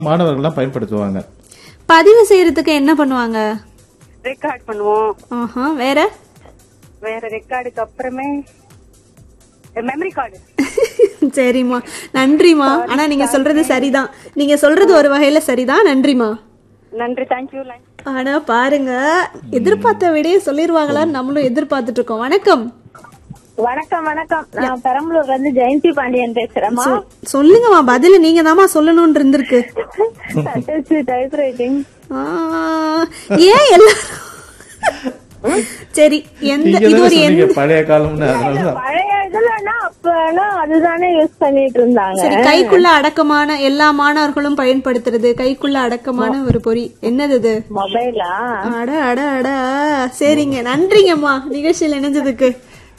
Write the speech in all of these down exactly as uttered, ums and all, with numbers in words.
மாணவர்கள்லாம் பயன்படுத்துவாங்க. பதிவு செய்யறதுக்கு என்ன பண்ணுவாங்க? ரெக்கார்ட் பண்ணுவோம். ஆஹா, வேற வேற ரெக்கார்டுக்கு அப்புறமே மெமரி கார்டு. சரிம்மா, நன்றிமா. ஆனா நீங்க சொல்றது சரிதான், நீங்க சொல்றது ஒரு வகையில சரிதான். நன்றிமா. நன்றி, தேங்க்யூ. ஆனா பாருங்க, எதிர்பார்த்த விடையே சொல்லிருவாங்களான்னு நம்மளும் எதிர்பார்த்துட்டு இருக்கோம். வணக்கம். வணக்கம் வணக்கம் நான் பெரம்பலூர்ல இருந்து ஜெயந்தி பாண்டியன் பேசுறேன்மா. சொல்லுங்கம்மா, பதில நீங்க தாமா சொல்லணும்னு இருந்திருக்கு. Type writing. ஏன் எல்லாரும் சரி, எந்த இது ஒரு எந்த பழைய காலம்னு அதனால பழைய இதுலன்னா அப்பனா அதுதானே யூஸ் பண்ணிட்டு இருந்தாங்க. சரி, கைக்குள்ள அடக்கமான எல்லா மாணவர்களும் பயன்படுத்துறது கைக்குள்ள அடக்கமான ஒரு பொறி என்னது இது? மொபைலா? அட அட அட. சரிங்க, நன்றிங்கம்மா நிகழ்ச்சியில் இணைஞ்சதுக்கு.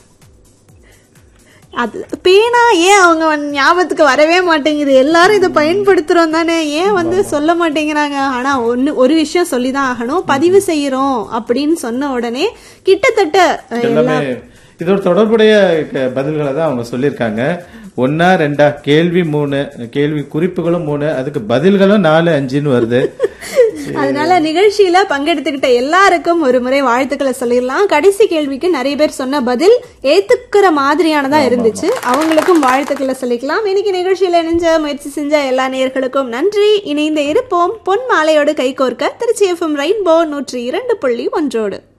அது பேனா ஏன் அவங்க ஞாபகத்துக்கு வரவே மாட்டேங்குது? எல்லாரும் இதை பயன்படுத்துறோம் தானே, ஏன் வந்து சொல்ல மாட்டேங்கிறாங்க? ஆனா ஒன்னு ஒரு விஷயம் சொல்லிதான் ஆகணும், பதிவு செய்யறோம் அப்படின்னு சொன்ன உடனே கிட்டத்தட்ட எல்லாமே இதோட தொடர்புடைய பதில்களை தான் அவங்க சொல்லியிருக்காங்க. ஒன்னா ரெண்டா கேள்வி மூணு, கேள்வி குறிப்புகளும் மூணு, அதுக்கு பதில்களும் நாலு அஞ்சுன்னு வருது. அதனால நிகழ்ச்சியில பங்கெடுத்துக்கிட்ட எல்லாருக்கும் ஒரு முறை வாழ்த்துக்களை சொல்லிடலாம். கடைசி கேள்விக்கு நிறைய பேர் சொன்ன பதில் ஏத்துக்கிற மாதிரியானதா இருந்துச்சு, அவங்களுக்கும் வாழ்த்துக்களை சொல்லிக்கலாம். இன்னைக்கு நிகழ்ச்சியில இணைஞ்ச முயற்சி செஞ்ச எல்லா நேயர்களுக்கும் நன்றி. இணைந்து இருப்போம் பொன் மாலையோடு கைகோர்க்க திருச்சி எஃப்எம் ரெயின்போ நூற்றி இரண்டு புள்ளி ஒன்றோடு.